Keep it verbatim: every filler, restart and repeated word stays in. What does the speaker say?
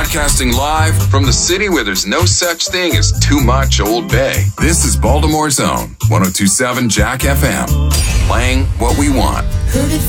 Broadcasting live from the city where there's no such thing as too much Old Bay. This is Baltimore's own ten twenty-seven Jack F M. Playing what we want. Heard it